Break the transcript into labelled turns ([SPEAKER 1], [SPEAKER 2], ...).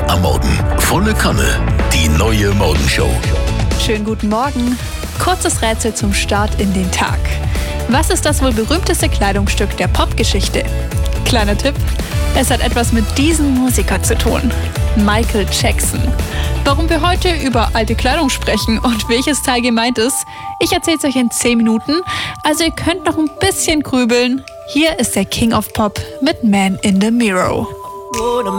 [SPEAKER 1] am Morgen. Volle Kanne. Die neue Morgenshow.
[SPEAKER 2] Schönen guten Morgen. Kurzes Rätsel zum Start in den Tag. Was ist das wohl berühmteste Kleidungsstück der Popgeschichte? Kleiner Tipp, es hat etwas mit diesem Musiker zu tun. Michael Jackson. Warum wir heute über alte Kleidung sprechen und welches Teil gemeint ist, ich erzähle es euch in 10 Minuten. Also ihr könnt noch ein bisschen grübeln. Hier ist der King of Pop mit Man in the Mirror.